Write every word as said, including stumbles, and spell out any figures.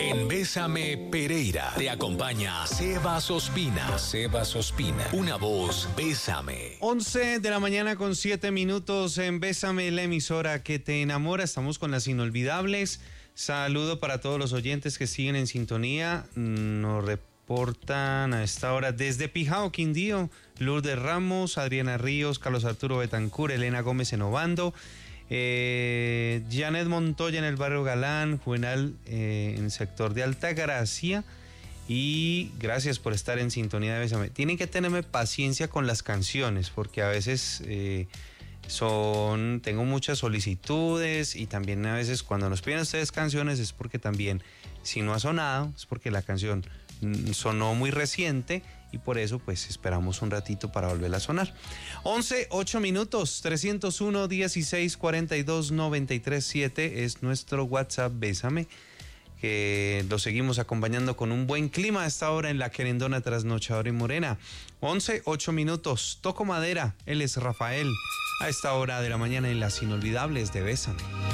En Bésame Pereira te acompaña Sebas Ospina. Sebas Ospina, una voz Bésame. once de la mañana con siete minutos en Bésame, la emisora que te enamora. Estamos con las inolvidables. Saludo para todos los oyentes que siguen en sintonía. Nos reportan a esta hora desde Pijao, Quindío, Lourdes Ramos, Adriana Ríos, Carlos Arturo Betancur, Elena Gómez en Obando, eh, Janet Montoya en el barrio Galán, Juvenal eh, en el sector de Altagracia. Y gracias por estar en sintonía de Bésame. Tienen que tenerme paciencia con las canciones porque a veces eh, son tengo muchas solicitudes y también a veces cuando nos piden ustedes canciones es porque también si no ha sonado es porque la canción sonó muy reciente y por eso pues esperamos un ratito para volverla a sonar. once, ocho minutos, trescientos uno, dieciséis, cuarenta y dos, noventa y tres, siete es nuestro WhatsApp Bésame, que lo seguimos acompañando con un buen clima a esta hora en la querendona trasnochadora y morena. once, ocho minutos, toco madera, él es Rafael, a esta hora de la mañana en las inolvidables de Bésame.